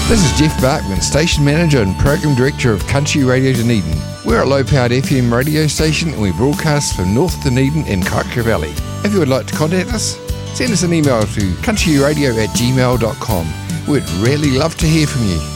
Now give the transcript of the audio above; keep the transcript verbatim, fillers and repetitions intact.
This is Jeff Barkman, Station Manager and Program Director of Country Radio Dunedin. We're a low-powered F M radio station and we broadcast from North Dunedin and Kaikoura Valley. If you would like to contact us, send us an email to countryradio at gmail dot com. We'd really love to hear from you.